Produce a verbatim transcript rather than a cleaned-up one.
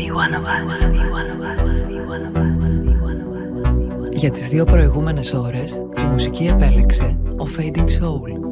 Για τις δύο προηγούμενες ώρες, τη μουσική επέλεξε ο Fading Soul.